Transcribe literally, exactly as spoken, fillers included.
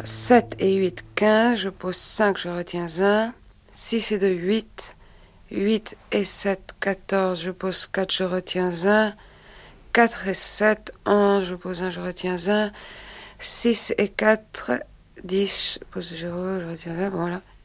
sept et huit, quinze. Je pose cinq, je retiens un. six et deux, huit. huit et sept, quatorze. Je pose quatre, je retiens un. quatre et sept, onze. Je pose un, je retiens un. six et quatre, dix. Je pose zéro, je retiens un. Bon, voilà.